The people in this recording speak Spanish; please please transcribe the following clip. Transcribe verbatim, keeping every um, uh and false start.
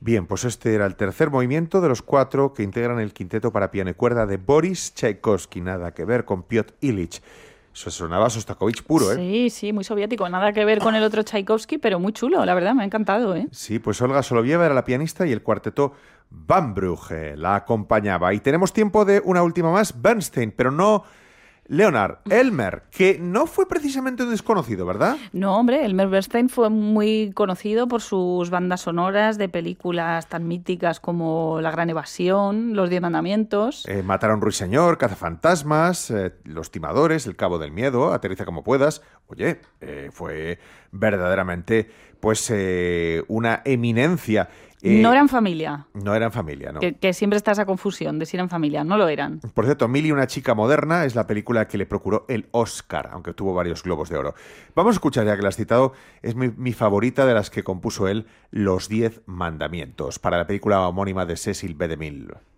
Bien, pues este era el tercer movimiento de los cuatro que integran el quinteto para piano y cuerda de Boris Tchaikovsky, nada que ver con Piotr Ilich. Eso sonaba Sostakovich puro, ¿eh? Sí, sí, muy soviético. Nada que ver con el otro Tchaikovsky, pero muy chulo, la verdad, me ha encantado, ¿eh? Sí, pues Olga Solovieva era la pianista y el cuarteto Van Brugge la acompañaba. Y tenemos tiempo de una última más, Bernstein, pero no Leonard Elmer, que no fue precisamente un desconocido, ¿verdad? No, hombre, Elmer Bernstein fue muy conocido por sus bandas sonoras de películas tan míticas como La Gran Evasión, Los Diez Mandamientos. Eh, Matar a un ruiseñor, Cazafantasmas, eh, Los Timadores, El Cabo del Miedo, Aterriza como puedas. Oye, eh, fue verdaderamente pues eh, una eminencia. Eh, no eran familia. No eran familia, no. Que, que siempre está esa confusión de si eran familia. No lo eran. Por cierto, Mil y una chica moderna es la película que le procuró el Oscar, aunque tuvo varios Globos de Oro. Vamos a escuchar, ya que la has citado, es mi, mi favorita de las que compuso él, Los Diez Mandamientos, para la película homónima de Cecil B. DeMille.